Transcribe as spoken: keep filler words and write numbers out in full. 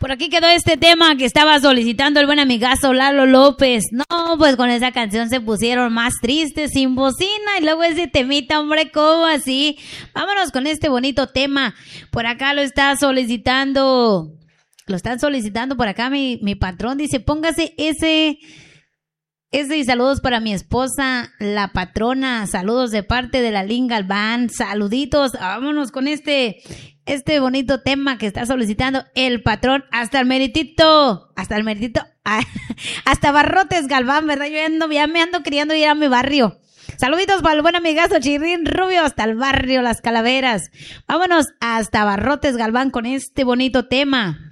por aquí quedó este tema que estaba solicitando el buen amigazo Lalo López. No, pues con esa canción se pusieron más tristes, sin bocina, y luego ese temita, hombre, ¿cómo así? Vámonos con este bonito tema. Por acá lo está solicitando, lo están solicitando por acá mi, mi patrón. Dice, póngase ese... Ese y saludos para mi esposa, la patrona. Saludos de parte de la Lin Galván. Saluditos. Vámonos con este, este bonito tema que está solicitando el patrón. Hasta el meritito, hasta el meritito, hasta Barrotes Galván, ¿verdad? Yo ando, ya me ando queriendo ir a mi barrio. Saluditos para el buen amigazo Chirrín Rubio hasta el barrio Las Calaveras. Vámonos hasta Barrotes Galván con este bonito tema.